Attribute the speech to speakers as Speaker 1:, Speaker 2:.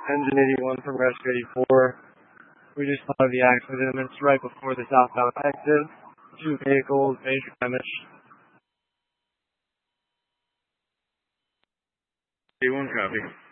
Speaker 1: Engine 81 from Rescue 84. We just saw the accident. It's right before the southbound exit. 2 vehicles, major damage.
Speaker 2: 81 copy.